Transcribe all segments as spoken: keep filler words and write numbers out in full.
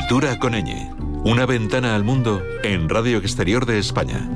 Cultura con ñ. Una ventana al mundo en Radio Exterior de España.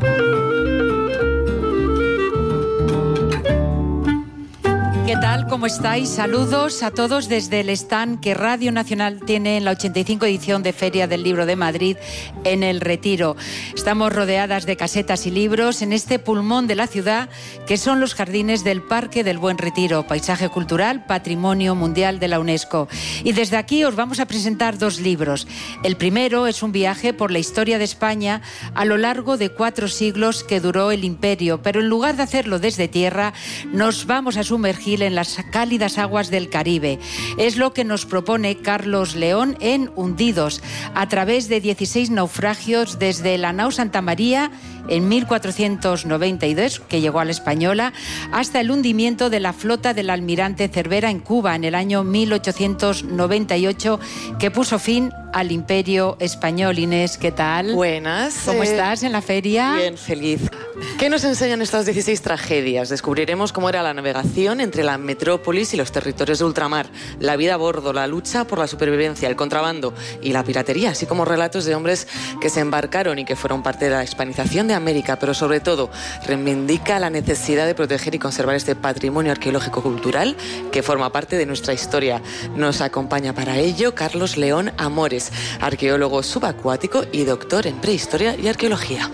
¿Qué tal? ¿Cómo estáis? Saludos a todos desde el stand que Radio Nacional tiene en la ochenta y cinco edición de Feria del Libro de Madrid en El Retiro. Estamos rodeadas de casetas y libros en este pulmón de la ciudad que son los jardines del Parque del Buen Retiro, paisaje cultural, patrimonio mundial de la UNESCO. Y desde aquí os vamos a presentar dos libros. El primero es un viaje por la historia de España a lo largo de cuatro siglos que duró el imperio, pero en lugar de hacerlo desde tierra, nos vamos a sumergir en las cálidas aguas del Caribe. Es lo que nos propone Carlos León en Hundidos, a través de dieciséis naufragios desde la nao Santa María en mil cuatrocientos noventa y dos, que llegó a la Española, hasta el hundimiento de la flota del almirante Cervera en Cuba en el año mil ochocientos noventa y ocho, que puso fin al Imperio Español. Inés, ¿qué tal? Buenas. ¿Cómo eh, estás en la feria? Bien, feliz. ¿Qué nos enseñan estas dieciséis tragedias? Descubriremos cómo era la navegación entre la metrópolis y los territorios de ultramar, la vida a bordo, la lucha por la supervivencia, el contrabando y la piratería, así como relatos de hombres que se embarcaron y que fueron parte de la hispanización de América, pero sobre todo reivindica la necesidad de proteger y conservar este patrimonio arqueológico cultural que forma parte de nuestra historia. Nos acompaña para ello Carlos León Amores, arqueólogo subacuático y doctor en prehistoria y arqueología.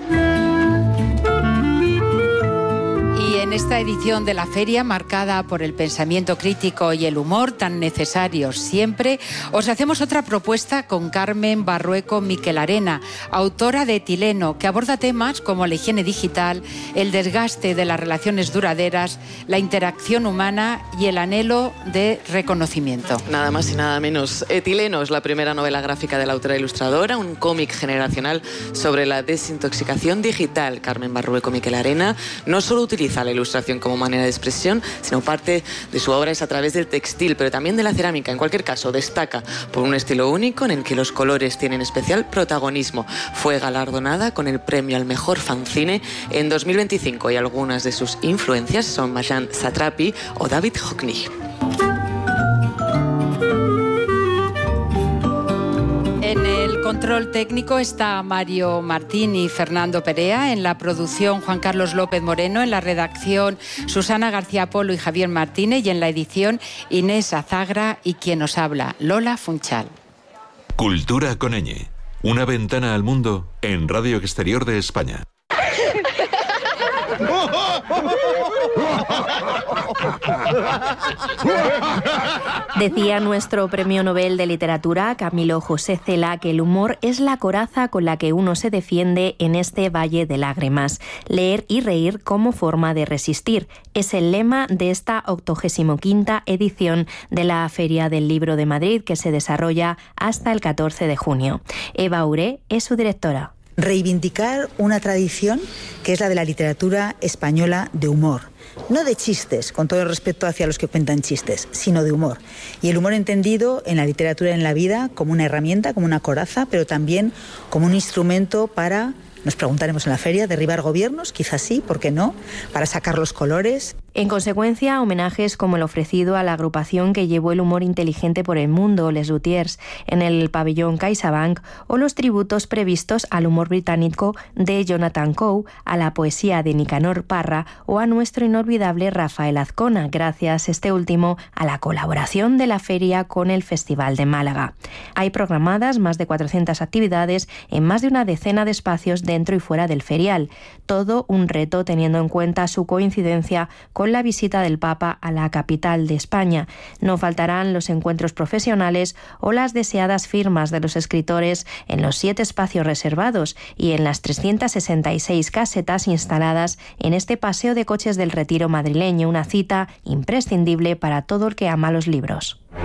En esta edición de la feria, marcada por el pensamiento crítico y el humor tan necesarios siempre, os hacemos otra propuesta con Carmen Barrueco Miquelarena, autora de Etileno, que aborda temas como la higiene digital, el desgaste de las relaciones duraderas, la interacción humana y el anhelo de reconocimiento. Nada más y nada menos. Etileno es la primera novela gráfica de la autora ilustradora, un cómic generacional sobre la desintoxicación digital. Carmen Barrueco Miquelarena no solo utiliza la ilustración como manera de expresión, sino parte de su obra es a través del textil, pero también de la cerámica. En cualquier caso, destaca por un estilo único en el que los colores tienen especial protagonismo. Fue galardonada con el premio al mejor fanzine en dos mil veinticinco y algunas de sus influencias son Marjane Satrapi o David Hockney. En el control técnico está Mario Martín y Fernando Perea, en la producción Juan Carlos López Moreno, en la redacción Susana García Polo y Javier Martínez y en la edición Inés Azagra y quien nos habla, Lola Funchal. Cultura con ñ. Una ventana al mundo en Radio Exterior de España. Decía nuestro premio Nobel de Literatura, Camilo José Cela, que el humor es la coraza con la que uno se defiende en este valle de lágrimas. Leer y reír como forma de resistir es el lema de esta octogésimo quinta edición de la Feria del Libro de Madrid, que se desarrolla hasta el catorce de junio. Eva Uré es su directora. Reivindicar una tradición que es la de la literatura española de humor. No de chistes, con todo el respeto hacia los que cuentan chistes, sino de humor. Y el humor entendido en la literatura y en la vida como una herramienta, como una coraza, pero también como un instrumento para, nos preguntaremos en la feria, derribar gobiernos, quizás sí, ¿por qué no?, para sacar los colores. En consecuencia, homenajes como el ofrecido a la agrupación que llevó el humor inteligente por el mundo, Les Luthiers, en el pabellón CaixaBank, o los tributos previstos al humor británico de Jonathan Coe, a la poesía de Nicanor Parra o a nuestro inolvidable Rafael Azcona, gracias este último a la colaboración de la feria con el Festival de Málaga. Hay programadas más de cuatrocientas actividades en más de una decena de espacios dentro y fuera del ferial. Todo un reto teniendo en cuenta su coincidencia con la visita del Papa a la capital de España. No faltarán los encuentros profesionales o las deseadas firmas de los escritores en los siete espacios reservados y en las trescientas sesenta y seis casetas instaladas en este paseo de coches del Retiro madrileño, una cita imprescindible para todo el que ama los libros.